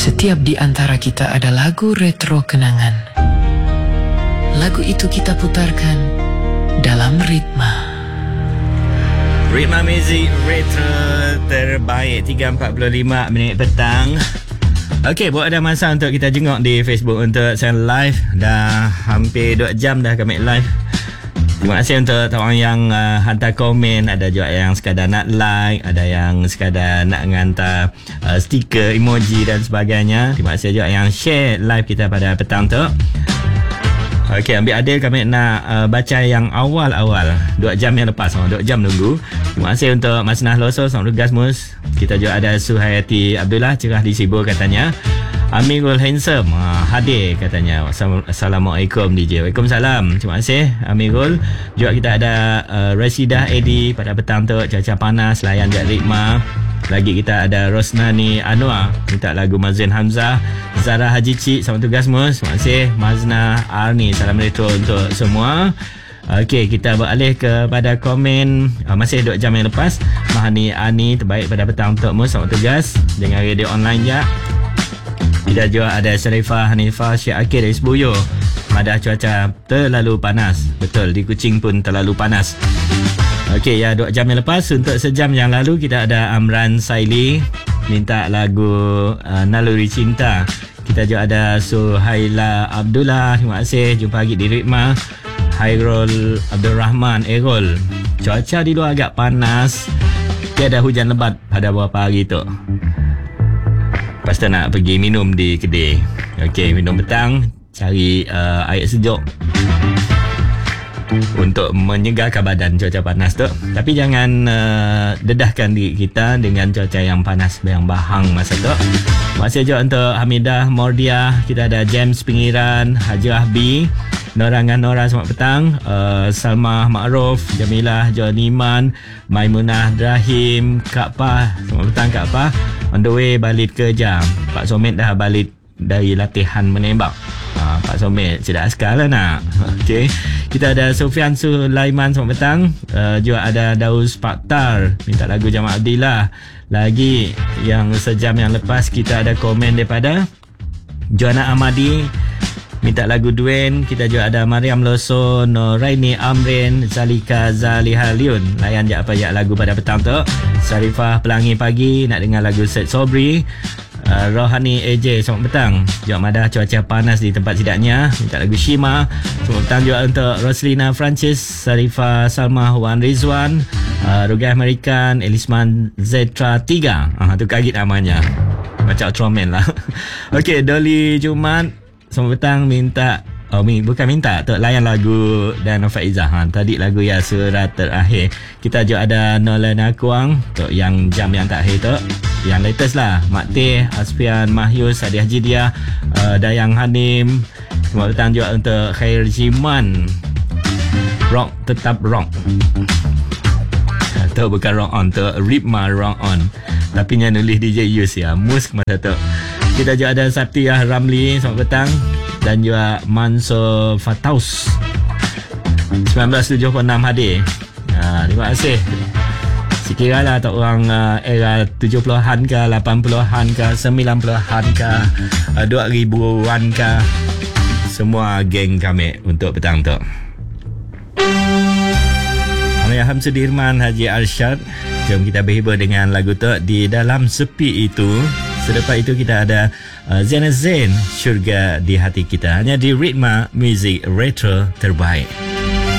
Setiap di antara kita ada lagu retro kenangan. Lagu itu kita putarkan dalam Ritma. Ritma Music Retro terbaik 3.45 minit petang. Okey, buat ada masa untuk kita jenguk di Facebook untuk saya live. Dah hampir 2 jam dah kami live. Terima kasih untuk orang yang hantar komen. Ada juga yang sekadar nak like, ada yang sekadar nak hantar stiker, emoji dan sebagainya. Terima kasih juga yang share live kita pada petang tu. Okey, ambil adil kami nak baca yang awal-awal 2 jam yang lepas. 2 jam nunggu. Terima kasih untuk Mas Nah Loso, Selamat Gasmus. Kita juga ada Suhayati Abdullah, cerah di Sibur katanya. Amirul Handsome hadir katanya. Assalamualaikum DJ. Waalaikumsalam. Terima kasih Amirul. Juga kita ada Rasidah Edi pada petang tu, cuaca panas, layan jak Ritma. Lagi kita ada Rosnani Anwar minta lagu Mazin Hamzah. Zara Haji Cik, selamat tugas Mus. Terima kasih Mazna Arni, salam retro untuk semua. Okey, kita beralih kepada komen masih 2 jam yang lepas. Mahani Ani terbaik pada petang untuk Mus, selamat tugas. Dengan radio online je. Kita juga ada Syarifah Hanifah Syekh Akir dari Sebuyo. Madah cuaca terlalu panas. Betul, di Kuching pun terlalu panas. Okey, ya 2 jam yang lepas. Untuk sejam yang lalu kita ada Amran Saili minta lagu Naluri Cinta. Kita juga ada Suhaila Abdullah. Terima kasih, jumpa lagi di Ritma. Hairul Abdul Rahman Erol. Cuaca di luar agak panas. Tiada hujan lebat pada beberapa hari tu. Pasti nak pergi minum di kedai. Okey, minum petang, cari air sejuk untuk menyegarkan badan cuaca panas tu. Tapi jangan dedahkan diri kita dengan cuaca yang panas, yang bahang masa tu. Masih juga untuk Hamidah Mordia. Kita ada James Pinggiran, Hajrah B, Norangan Nora, selamat petang. Salma Ma'ruf, Jamilah Joniman, Maimunah Drahim, Kak Pah, selamat petang Kak Pah. On the way balik kerja. Pak Somit dah balik dari latihan menembak. Pak Somit cedak askar lah nak. Okey. Kita ada Sofian Sulaiman, selamat petang. Juga ada Daus Paktar minta lagu Jamal Abdillah. Lagi yang sejam yang lepas kita ada komen daripada Joanna Amadi minta lagu Duen. Kita juga ada Mariam Loso, Noraini Amrin, Zalika Zalihaliun. Layan je apa je lagu pada petang tu. Sarifah Pelangi Pagi nak dengar lagu Set Sobri. Rohani AJ, selamat petang. Juga madah cuaca panas di tempat sidaknya, minta lagu Shima. Selamat petang juga untuk Roslina Francis, Sarifah Salma Wan Rizwan, Rugah American, Elisman Zetra 3. Tu kaget namanya, macam Ultraman lah. Okey, Dolly Jumat, selamat petang, minta bukan minta, Tok layan lagu dan Faizah. Tadi lagu ya surat terakhir. Kita juga ada Nolan Akuang untuk yang jam yang terakhir tu, yang latest lah. Mak Teh, Asfian Mahyus, Adi Haji Dia, Dayang Hanim. Selamat petang juga untuk Khair Jiman. Rock tetap rock. Tu bukan rock on, tu Ritma rock on. Tapi yang nulis DJ Yus ya, Mus masa tu. Kita juga ada Satya Ramli, selamat petang. Dan juga Mansur Fataus 1976 hadir. Terima kasih. Sekiralah tak orang era 70-an ke, 80-an ke, 90-an ke, 2000-an ke, semua geng kami untuk petang tu. Hamid Sudirman, Haji Arsyad. Jom kita berhibur dengan lagu tu Di Dalam Sepi Itu. Selepas itu kita ada Zain Zain, Syurga di Hati Kita. Hanya di Ritma Music Retro terbaik.